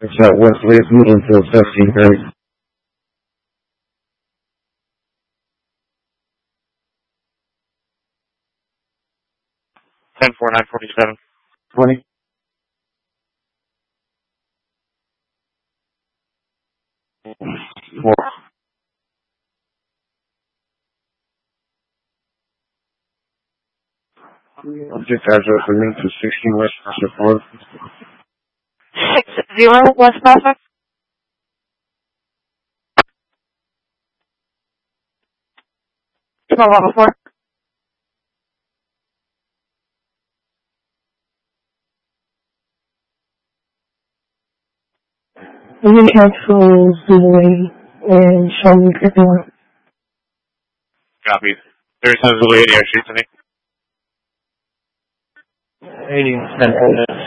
It's at Wesley Until 1730. $10,497. 20. More. Object address remains to 16 West Prospect Road. 60 West Prospect. Level 4. We can cancel Zulay and show me if you want. Copy. 37 Zulay, Air Street, 80 10.